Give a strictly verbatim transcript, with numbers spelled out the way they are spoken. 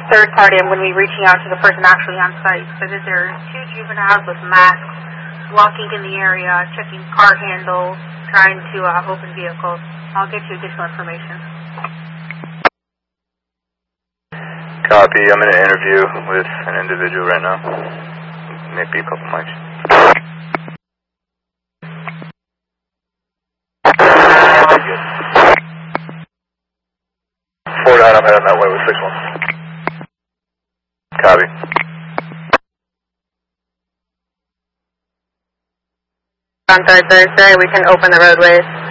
third party, I'm going to be reaching out to the person actually on site. So that there are two juveniles with masks walking in the area, checking car handles, trying to uh, open vehicles. I'll get you additional information. Copy. I'm in an interview with an individual right now. Maybe a couple mics. Four nine, I'm heading that way with six one. Copy. On third Thursday, we can open the roadways.